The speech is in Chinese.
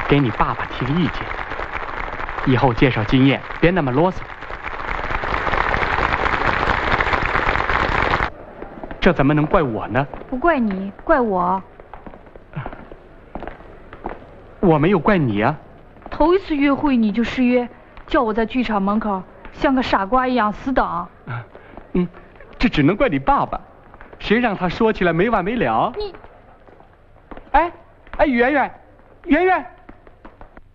给你爸爸提个意见，以后介绍经验别那么啰嗦。这怎么能怪我呢？ 不怪你，怪我。 我没有怪你啊。 头一次约会你就失约，叫我在剧场门口像个傻瓜一样死等。 这只能怪你爸爸，谁让他说起来没完没了？ 你， 哎，圆圆，圆圆。